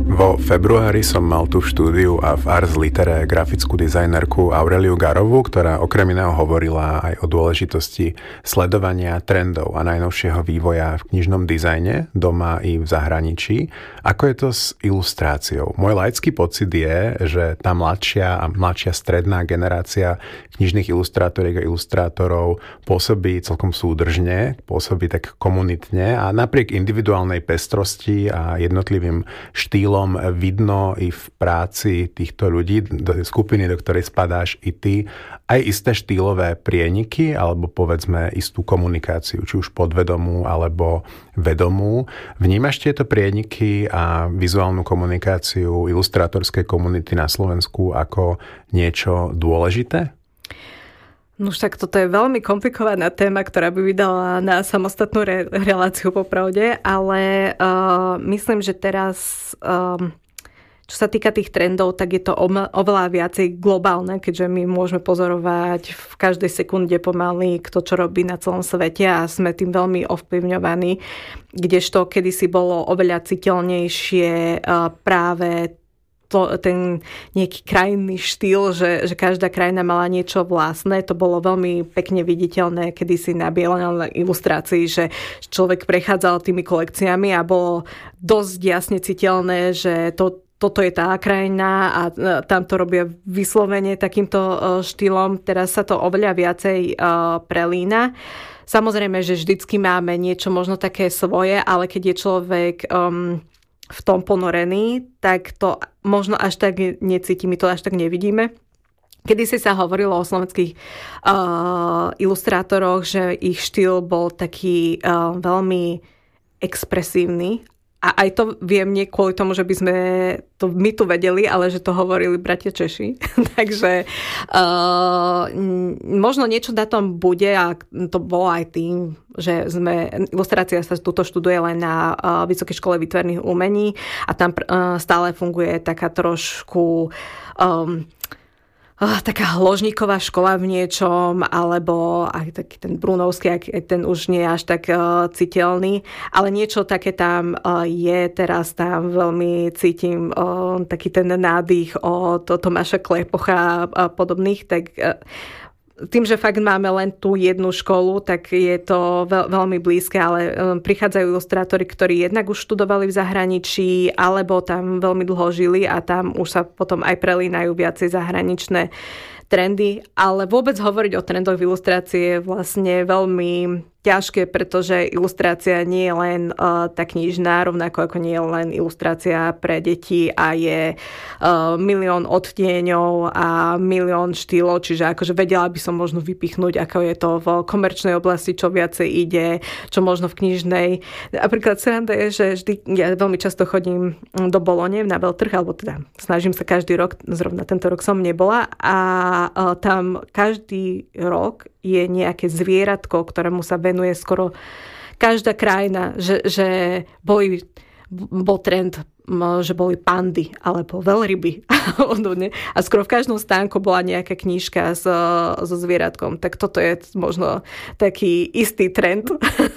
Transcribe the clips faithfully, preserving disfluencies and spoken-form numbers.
Vo februári som mal tu v štúdiu a v Ars Litere grafickú dizajnerku Aureliu Garovú, ktorá okrem iného hovorila aj o dôležitosti sledovania trendov a najnovšieho vývoja v knižnom dizajne doma i v zahraničí. Ako je to s ilustráciou? Môj laický pocit je, že tá mladšia a mladšia stredná generácia knižných ilustrátoriek a ilustrátorov pôsobí celkom súdržne, pôsobí tak komunitne a napriek individuálnej pestrosti a jednotlivým štýlom vidno i v práci týchto ľudí, do skupiny, do ktorej spadáš i ty, aj isté štýlové prieniky, alebo povedzme istú komunikáciu, či už podvedomú, alebo vedomú. Vnímaš tieto prieniky a vizuálnu komunikáciu ilustrátorskej komunity na Slovensku ako niečo dôležité? No však toto je veľmi komplikovaná téma, ktorá by vydala na samostatnú re- reláciu popravde, ale uh, myslím, že teraz, um, čo sa týka tých trendov, tak je to oveľa viacej globálne, keďže my môžeme pozorovať v každej sekunde pomaly, kto čo robí na celom svete a sme tým veľmi ovplyvňovaní, kdežto kedysi bolo oveľa citeľnejšie uh, práve To, ten nejaký krajinný štýl, že, že každá krajina mala niečo vlastné. To bolo veľmi pekne viditeľné kedysi na bielej ilustrácii, že človek prechádzal tými kolekciami a bolo dosť jasne citeľné, že to, toto je tá krajina a tam to robia vyslovene takýmto štýlom. Teraz sa to oveľa viacej prelína. Samozrejme, že vždycky máme niečo možno také svoje, ale keď je človek um, v tom ponorený, tak to možno až tak necíti, my to až tak nevidíme. Kedysi sa hovorilo o slovenských uh, ilustrátoroch, že ich štýl bol taký uh, veľmi expresívny. A aj to viem nie kvôli tomu, že by sme to my tu vedeli, ale že to hovorili bratia Češi. Takže uh, možno niečo na tom bude a to bolo aj tým, že sme, ilustrácia sa tuto študuje len na uh, Vysokej škole výtvarných umení a tam uh, stále funguje taká trošku um, Oh, taká hložníková škola v niečom, alebo aj taký ten brunovský, aj ten už nie je až tak uh, citeľný, ale niečo také tam uh, je, teraz tam veľmi cítim uh, taký ten nádych od Tomáša Klepocha a podobných, tak uh, tým, že fakt máme len tú jednu školu, tak je to veľ, veľmi blízke, ale prichádzajú ilustrátori, ktorí jednak už študovali v zahraničí, alebo tam veľmi dlho žili a tam už sa potom aj prelínajú viacej zahraničné trendy. Ale vôbec hovoriť o trendoch v ilustrácii je vlastne veľmi ťažké, pretože ilustrácia nie je len uh, tá knižná, rovnako ako nie je len ilustrácia pre deti a je uh, milión odtieňov a milión štýlov, čiže akože vedela by som možno vypichnúť, ako je to v komerčnej oblasti, čo viacej ide, čo možno v knižnej. Napríklad sranda je, že vždy, ja veľmi často chodím do Bolone na veľtrh, alebo teda snažím sa každý rok, zrovna tento rok som nebola a uh, tam každý rok je nejaké zvieratko, ktorému sa venuje skoro každá krajina, že, že boli, bol trend, že boli pandy alebo veľryby. A skoro v každom stánku bola nejaká knižka so, so zvieratkom. Tak toto je možno taký istý trend.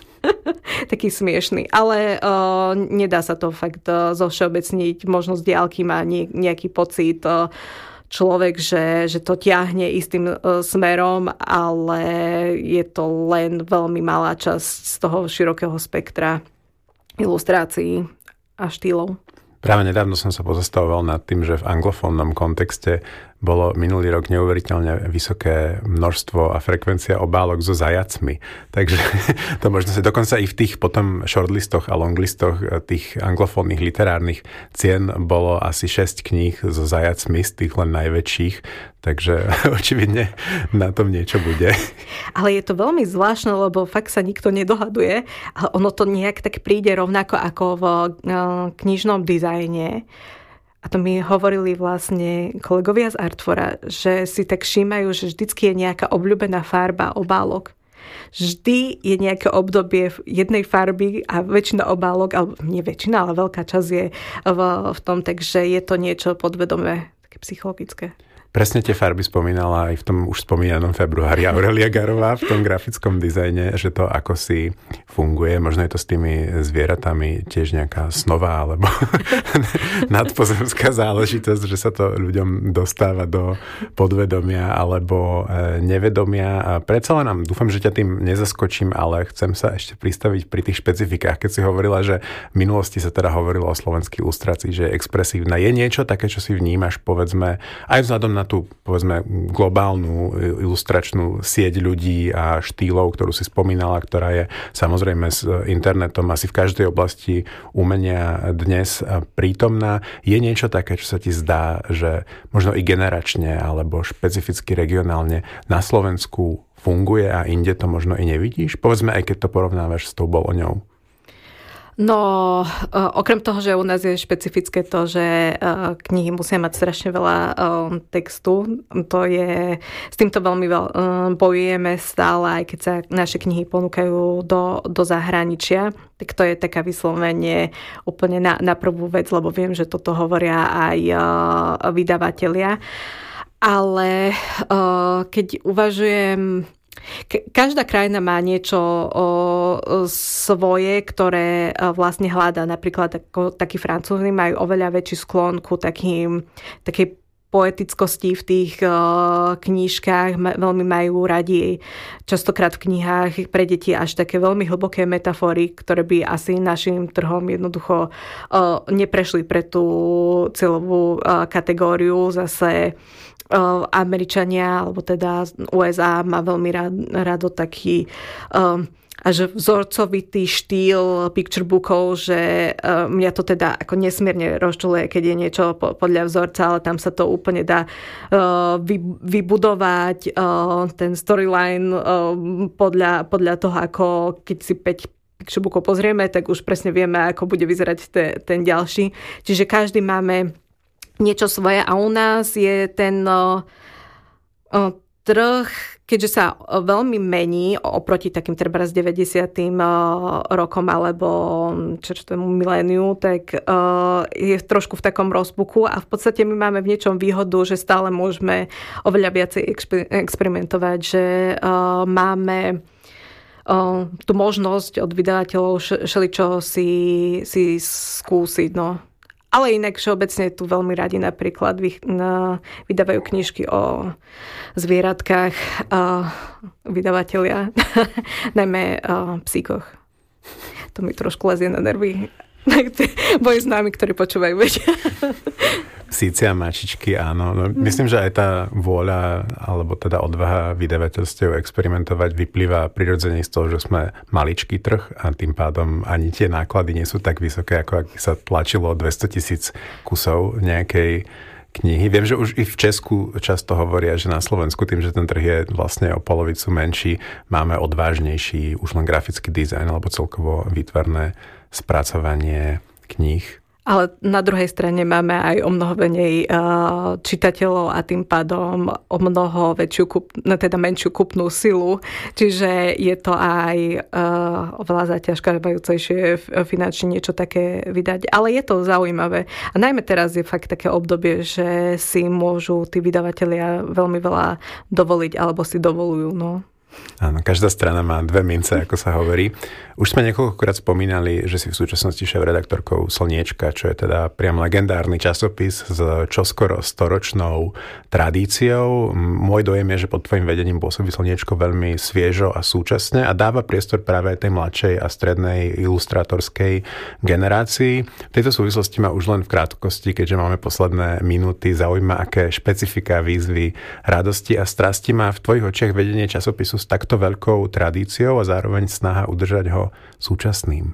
Taký smiešný. Ale uh, nedá sa to fakt uh, zovšeobecniť. Možno z diaľky má nie, nejaký pocit uh, človek, že, že to ťahne istým uh, smerom, ale je to len veľmi malá časť z toho širokého spektra ilustrácií a štýlov. Práve nedávno som sa pozastavoval nad tým, že v anglofónnom kontexte bolo minulý rok neuveriteľne vysoké množstvo a frekvencia obálok so zajacmi. Takže to možno sa dokonca i v tých potom shortlistoch a longlistoch tých anglofónnych literárnych cien bolo asi šesť kníh so zajacmi z tých len najväčších. Takže očividne na tom niečo bude. Ale je to veľmi zvláštne, lebo fakt sa nikto nedohaduje. Ale ono to nejak tak príde rovnako ako v knižnom dizajne. A to mi hovorili vlastne kolegovia z Artfora, že si tak všímajú, že vždycky je nejaká obľúbená farba obálok. Vždy je nejaké obdobie jednej farby a väčšina obálok, alebo nie väčšina, ale veľká časť je v, v tom, takže je to niečo podvedomé, také psychologické. Presne tie farby spomínala aj v tom už spomínanom februári Aurelia Garová v tom grafickom dizajne, že to ako si funguje. Možno je to s tými zvieratami tiež nejaká snová alebo nadpozemská záležitosť, že sa to ľuďom dostáva do podvedomia alebo nevedomia. A predsa len nám, dúfam, že ťa tým nezaskočím, ale chcem sa ešte pristaviť pri tých špecifikách. Keď si hovorila, že v minulosti sa teda hovorilo o slovenskej ilustrácii, že je expresívna. Je niečo také, čo si vnímaš, povedzme, aj vzhľadom na tú, povedzme, globálnu ilustračnú sieť ľudí a štýlov, ktorú si spomínala, ktorá je samozrejme s internetom asi v každej oblasti umenia dnes prítomná. Je niečo také, čo sa ti zdá, že možno i generačne alebo špecificky regionálne na Slovensku funguje a inde to možno i nevidíš? Povedzme, aj keď to porovnávaš s tou Boloňou. No, okrem toho, že u nás je špecifické to, že knihy musia mať strašne veľa textu, to je, s týmto veľmi veľ, bojujeme stále, aj keď sa naše knihy ponúkajú do, do zahraničia, tak to je taká vyslovene úplne na, na prvú vec, lebo viem, že toto hovoria aj vydavatelia. Ale keď uvažujem, každá krajina má niečo o, o svoje, ktoré vlastne hľadá. Napríklad ako, takí Francúzi majú oveľa väčší sklon ku takým, takej poetickosti v tých uh, knížkach. Ma, veľmi majú radi častokrát v knihách pre deti až také veľmi hlboké metafory, ktoré by asi našim trhom jednoducho uh, neprešli pre tú cieľovú uh, kategóriu. Zase uh, Američania, alebo teda U S A má veľmi rád, rado taký um, až vzorcovitý štýl picture bookov, že uh, mňa to teda ako nesmierne rozčuluje, keď je niečo po, podľa vzorca, ale tam sa to úplne dá uh, vy, vybudovať uh, ten storyline uh, podľa, podľa toho, ako keď si päť picture bookov pozrieme, tak už presne vieme, ako bude vyzerať te, ten ďalší. Čiže každý máme niečo svoje a u nás je ten uh, uh, trh, keďže sa veľmi mení oproti takým treba z deväťdesiatym rokom alebo čerstvému miléniu, tak je trošku v takom rozpuku a v podstate my máme v niečom výhodu, že stále môžeme oveľa viacej experimentovať, že máme tú možnosť od vydavateľov šeličo si, si skúsiť, no. Ale inak všeobecne tu veľmi radi napríklad vy, na, vydávajú knižky o zvieratkách a vydavatelia, najmä o psíkoch. To mi trošku lezie na nervy. Moji známi, ktorí počúvajú, vedia. Psíci a mačičky, áno. No, myslím, že aj tá vôľa, alebo teda odvaha vydavateľstiev experimentovať vyplýva prirodzene z toho, že sme maličký trh a tým pádom ani tie náklady nie sú tak vysoké, ako ak sa tlačilo dvestotisíc kusov nejakej knihy. Viem, že už i v Česku často hovoria, že na Slovensku tým, že ten trh je vlastne o polovicu menší, máme odvážnejší už len grafický dizajn alebo celkovo výtvarné spracovanie kníh. Ale na druhej strane máme aj o mnoho menej uh, čitateľov a tým pádom o mnoho väčšiu, kup, teda menšiu kupnú silu. Čiže je to aj uh, oveľa zaťažkávajúcejšie finančne niečo také vydať. Ale je to zaujímavé. A najmä teraz je fakt také obdobie, že si môžu tí vydavatelia veľmi veľa dovoliť alebo si dovolujú, no. Áno, každá strana má dve mince, ako sa hovorí. Už sme niekoľkokrát spomínali, že si v súčasnosti šéfredaktorkou Slniečka, čo je teda priam legendárny časopis s čoskoro storočnou tradíciou. Môj dojem je, že pod tvojim vedením pôsobí Slniečko veľmi sviežo a súčasne a dáva priestor práve aj tej mladšej a strednej ilustrátorskej generácii. V tejto súvislosti ma už len v krátkosti, keďže máme posledné minúty, zaujíma, aké špecifika, výzvy, radosti a strasti má v tvojich očiach vedenie časopisu s takto veľkou tradíciou a zároveň snaha udržať ho súčasným?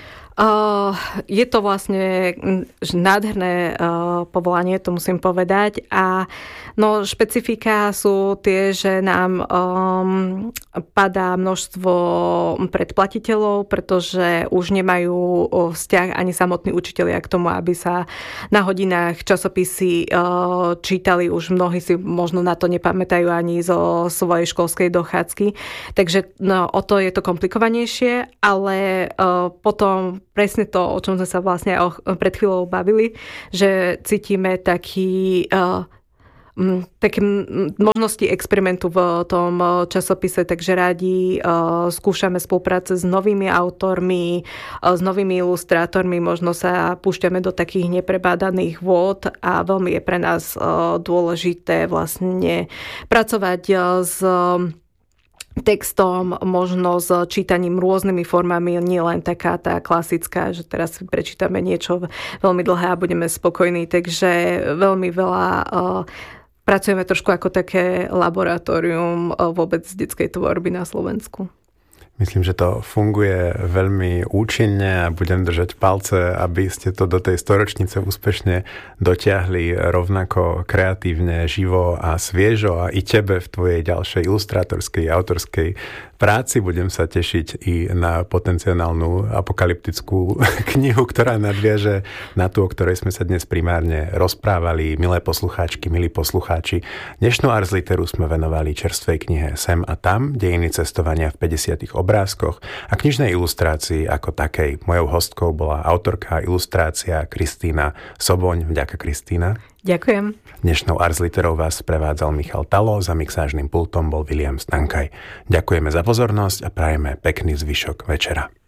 Uh, je to vlastne nádherné uh, povolanie, to musím povedať. A no, špecifika sú tie, že nám um, padá množstvo predplatiteľov, pretože už nemajú vzťah ani samotní učitelia k tomu, aby sa na hodinách časopisy uh, čítali. Už mnohí si možno na to nepamätajú ani zo svojej školskej dochádzky. Takže no, o to je to komplikovanejšie, ale uh, potom presne to, o čom sme sa vlastne pred chvíľou bavili, že cítime taký uh, také možnosti experimentu v tom časopise, takže radi skúšame spolupráce s novými autormi, s novými ilustrátormi, možno sa púšťame do takých neprebádaných vôd a veľmi je pre nás dôležité vlastne pracovať s textom, možno s čítaním rôznymi formami, nie len taká tá klasická, že teraz prečítame niečo veľmi dlhé a budeme spokojní, takže veľmi veľa uh, pracujeme trošku ako také laboratórium uh, vôbec z detskej tvorby na Slovensku. Myslím, že to funguje veľmi účinne a budem držať palce, aby ste to do tej storočnice úspešne dotiahli rovnako kreatívne, živo a sviežo a i tebe v tvojej ďalšej ilustrátorskej, autorskej práci. Budem sa tešiť i na potenciálnu apokalyptickú knihu, ktorá nadviaže na tú, o ktorej sme sa dnes primárne rozprávali. Milé poslucháčky, milí poslucháči, dnešnú Ars Literu sme venovali čerstvej knihe Sem a tam, dejiny cestovania v päťdesiatych obrázkoch a knižnej ilustrácii ako takej. Mojou hostkou bola autorka ilustrácia Kristína Soboň. Vďaka, Kristína. Ďakujem. Dnešnou Ars Literou vás prevádzal Michal Talo, za mixážnym pultom bol William Stankaj. Ďakujeme za pozornosť a prajeme pekný zvyšok večera.